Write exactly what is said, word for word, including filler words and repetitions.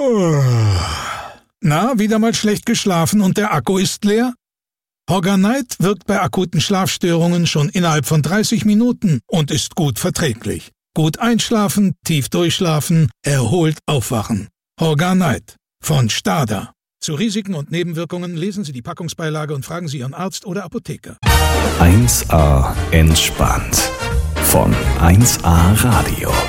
Na, wieder mal schlecht geschlafen und der Akku ist leer? Hogger-Night wirkt bei akuten Schlafstörungen schon innerhalb von dreißig Minuten und ist gut verträglich. Gut einschlafen, tief durchschlafen, erholt aufwachen. Hogger-Night von Stada. Zu Risiken und Nebenwirkungen lesen Sie die Packungsbeilage und fragen Sie Ihren Arzt oder Apotheker. eins A entspannt von eins A Radio.